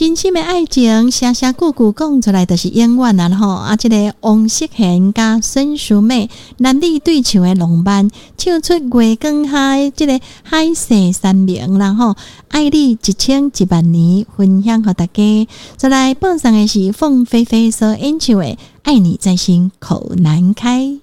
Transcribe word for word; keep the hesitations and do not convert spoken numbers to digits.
真心的爱情，声声句句讲出来就是永远啊！吼啊，这个王适贤加孙淑美男女对唱的浪漫，唱出月光下这个海誓山盟，然后爱你一千一万年，分享给大家。再来播送的是凤飞飞所演唱的《爱你在心口难开》。